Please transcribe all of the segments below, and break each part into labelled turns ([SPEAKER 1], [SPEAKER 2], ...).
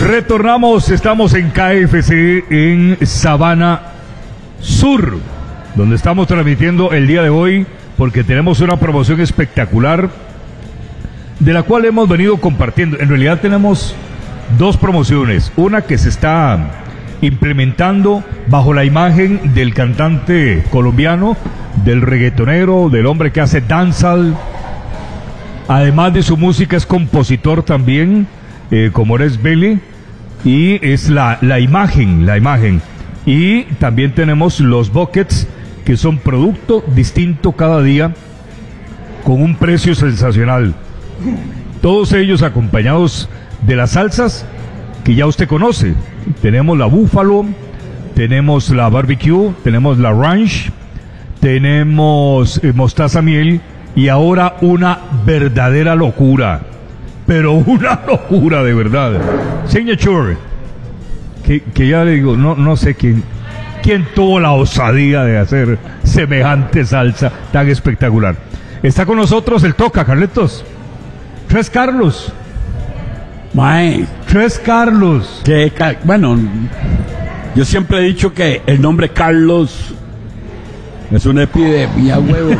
[SPEAKER 1] Retornamos, estamos en KFC en Sabana Sur, donde estamos transmitiendo el día de hoy, porque tenemos una promoción espectacular, de la cual hemos venido compartiendo. En realidad tenemos dos promociones, una que se está implementando bajo la imagen del cantante colombiano, del reggaetonero, del hombre que hace dancehall. Además de su música es compositor también, como eres Billy, y es la imagen. Y también tenemos los buckets, que son producto distinto cada día, con un precio sensacional. Todos ellos acompañados de las salsas que ya usted conoce. Tenemos la búfalo, tenemos la barbecue, tenemos la ranch, tenemos mostaza miel, y ahora una verdadera locura, pero una locura de verdad. Signature, que ya le digo, no sé quién tuvo la osadía de hacer semejante salsa tan espectacular. Está con nosotros el Toca, Carlitos. Tres Carlos.
[SPEAKER 2] Mae.
[SPEAKER 1] Tres Carlos.
[SPEAKER 2] Bueno, yo siempre he dicho que el nombre Carlos es una epidemia, huevo.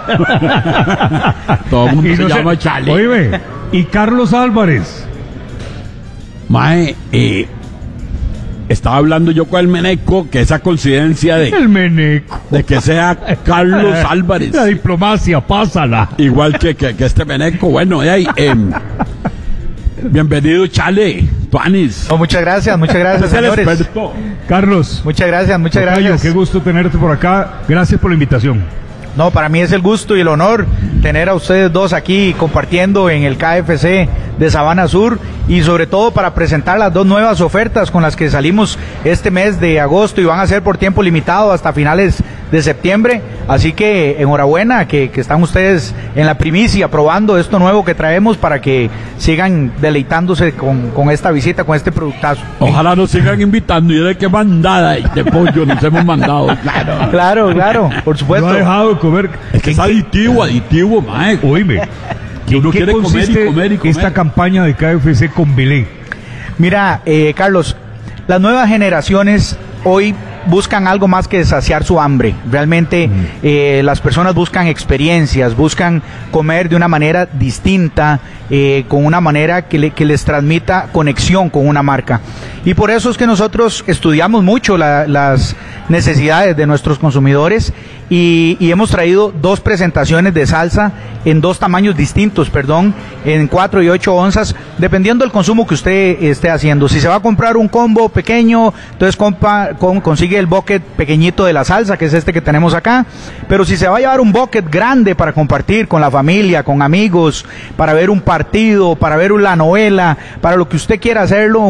[SPEAKER 2] Todo el mundo se llama Chale.
[SPEAKER 1] Oye, y Carlos Álvarez.
[SPEAKER 2] Mae, estaba hablando yo con el Meneco, que esa coincidencia
[SPEAKER 1] El Meneco.
[SPEAKER 2] de que sea Carlos Álvarez.
[SPEAKER 1] La diplomacia, pásala.
[SPEAKER 2] Igual que este Meneco. Bueno, bienvenido, Chale, Tuanis.
[SPEAKER 3] Oh, muchas gracias, señores.
[SPEAKER 1] Carlos.
[SPEAKER 3] Muchas gracias.
[SPEAKER 1] Tocayo, qué gusto tenerte por acá. Gracias por la invitación.
[SPEAKER 3] No, para mí es el gusto y el honor tener a ustedes dos aquí compartiendo en el KFC de Sabana Sur, y sobre todo para presentar las dos nuevas ofertas con las que salimos este mes de agosto y van a ser por tiempo limitado hasta finales de septiembre. Así que enhorabuena que están ustedes en la primicia probando esto nuevo que traemos para que sigan deleitándose con esta visita, con este productazo.
[SPEAKER 2] Ojalá nos sigan invitando, y de qué bandada de pollo nos hemos mandado.
[SPEAKER 3] Claro, por supuesto.
[SPEAKER 1] No ha dejado de comer.
[SPEAKER 2] Es que es aditivo, mae.
[SPEAKER 1] Oíme,
[SPEAKER 2] Que uno
[SPEAKER 1] ¿en qué
[SPEAKER 2] quiere
[SPEAKER 1] consiste
[SPEAKER 2] comer y comer.
[SPEAKER 1] esta campaña de KFC con Belé?
[SPEAKER 3] Mira, Carlos, las nuevas generaciones hoy buscan algo más que saciar su hambre. Realmente las personas buscan experiencias, buscan comer de una manera distinta, con una manera que les transmita conexión con una marca. Y por eso es que nosotros estudiamos mucho las necesidades de nuestros consumidores y hemos traído dos presentaciones de salsa en dos tamaños distintos, en 4 y 8 onzas, dependiendo del consumo que usted esté haciendo. Si se va a comprar un combo pequeño, entonces consigue el bucket pequeñito de la salsa, que es este que tenemos acá. Pero si se va a llevar un bucket grande para compartir con la familia, con amigos, para ver un partido, para ver una novela, para lo que usted quiera hacerlo,